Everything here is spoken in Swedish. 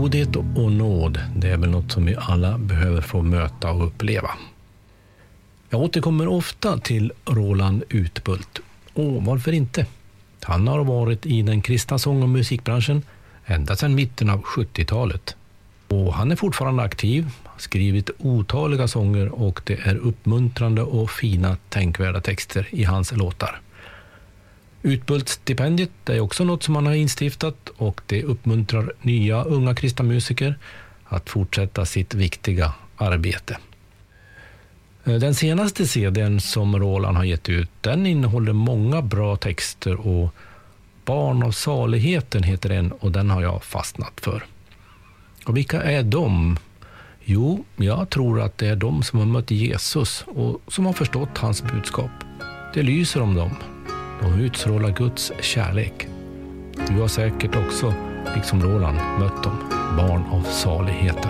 Godhet och nåd, det är väl något som vi alla behöver få möta och uppleva. Jag återkommer ofta till Roland Utbult. Och varför inte? Han har varit i den kristna sång- och musikbranschen ända sedan mitten av 70-talet. Och han är fortfarande aktiv, skrivit otaliga sånger och det är uppmuntrande och fina tänkvärda texter i hans låtar. Utbultstipendiet är också något som han har instiftat och det uppmuntrar nya unga kristna musiker att fortsätta sitt viktiga arbete. Den senaste CD:n som Roland har gett ut, den innehåller många bra texter och Barn av saligheten heter den och den har jag fastnat för. Och vilka är de? Jo, jag tror att det är de som har mött Jesus och som har förstått hans budskap. Det lyser om dem. De utstrålar Guds kärlek. Du har säkert också, liksom Roland, mött dem. Barn av saligheten.